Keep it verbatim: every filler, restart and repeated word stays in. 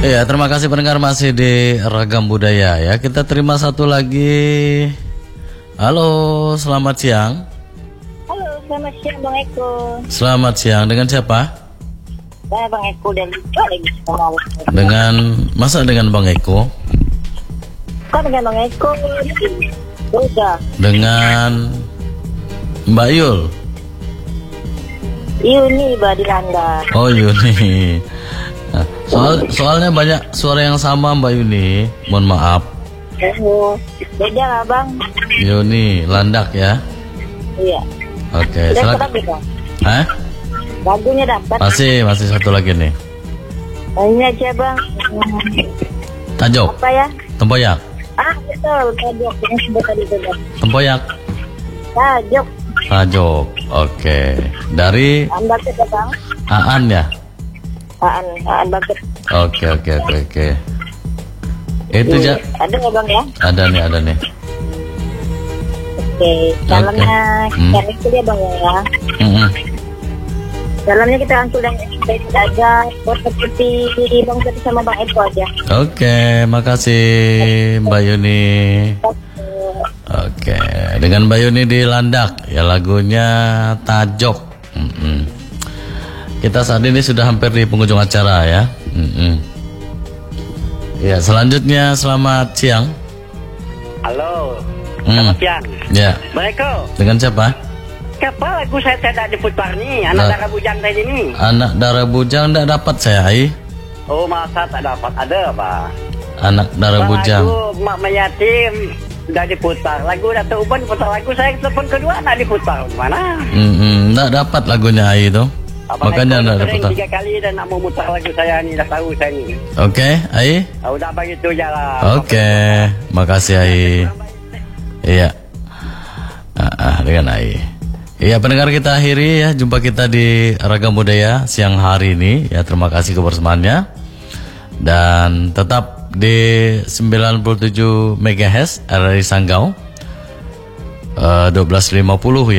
Iya, terima kasih pendengar masih di Ragam Budaya ya. Kita terima satu lagi. Halo, selamat siang. Halo, selamat siang Bang Eko. Selamat siang, dengan siapa? Saya Bang Eko dan lagi mau. Dengan, masa dengan Bang Eko? Kok dengan Bang Eko? Udah. Dengan Mbak Yul? Yuni Badilanda. Oh Yuni. Nah, soal soalnya banyak suara yang sama Mbak Yuni. Mohon maaf. Oh, beda lah Bang. Yuni Landak ya. Iya. Oke. Udah Silakan. dapat Bang. Hah? Lagunya dapat. Masih masih satu lagi nih. Ini aja Bang. Tajok. Apa ya? Tempoyak. Ah betul, Tajok. Yang sebut tadi itu Bang. Tempoyak. Tajok. Tajok. Oke. Dari Aan Bucket ya Bang. Aan ya. Aan, Aan Bucket. Oke oke oke oke. Itu ja. Ada ya Bang ya? Ada nih ada nih. Oke, salamnya Hmm. kita itu dia Bang ya. Mm-mm. Salamnya kita rangkul dan baik aja buat seperti Bang Tati sama Bang Eko aja. Oke, makasih Mbak Yuni. Oke, dengan Mbak Yuni di Landak ya, lagunya Tajok. Mm-mm. Kita saat ini sudah hampir di penghujung acara ya. Mm-mm. Ya, selanjutnya selamat siang. Halo, Mm. selamat siang. Ya, Bang Eko, dengan siapa? kenapa lagu saya tidak diputar nih? Anak Nah. darah bujang tadi nih. Anak darah bujang tidak dapat saya, Hai. Oh, masa tak dapat? Ada apa? Anak darah bujang. Lagu Mak Meyatim udah diputar. Lagu Datuk Uban diputar. Lagu saya telepon kedua nak diputar. Mana? Mm-mm, tidak dapat lagunya Hai itu. Abang Makanya Eko tidak sering dapat. tiga kali dan nak mau mutar lagu saya nih. Dah tahu saya nih. Oke, Hai. Ah, udah begitu je lah. Oke, makasih Hai. Iya. Ah, ah, dengan Hai. Iya, pendengar, kita akhiri ya jumpa kita di Ragam Budaya siang hari ini ya. Terima kasih kebersamaannya. Dan tetap di sembilan puluh tujuh megahertz R R I Sanggau, eh, dua belas lima puluh ya.